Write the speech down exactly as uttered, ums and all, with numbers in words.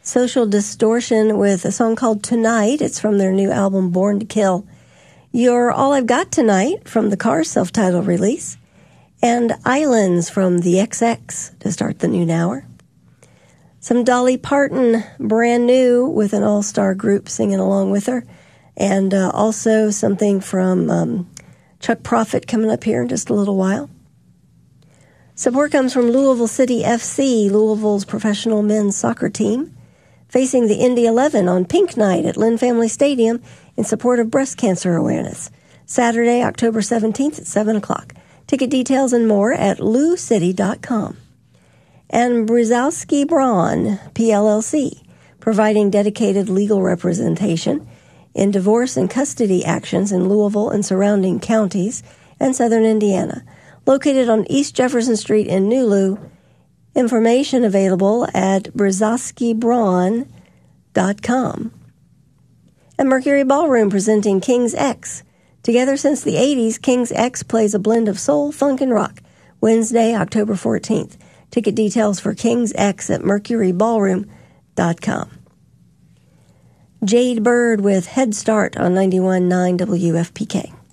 Social Distortion with a song called Tonight. It's from their new album, Born to Kill. You're All I've Got Tonight from the Cars self-titled release. And Islands from the X X to start the noon hour. Some Dolly Parton, brand new, with an all-star group singing along with her. And uh, also something from um, Chuck Prophet coming up here in just a little while. Support comes from Louisville City F C, Louisville's professional men's soccer team, facing the Indy eleven on Pink Night at Lynn Family Stadium in support of breast cancer awareness. Saturday, October seventeenth at seven o'clock. Ticket details and more at lou city dot com. And Brzezowski Braun, P L L C, providing dedicated legal representation in divorce and custody actions in Louisville and surrounding counties and southern Indiana. Located on East Jefferson Street in New Lou. Information available at brzezowski braun dot com. And Mercury Ballroom presenting King's X. Together since the eighties, King's X plays a blend of soul, funk, and rock. Wednesday, October fourteenth. Ticket details for King's X at mercury ballroom dot com. Jade Bird with Head Start on ninety-one point nine W F P K.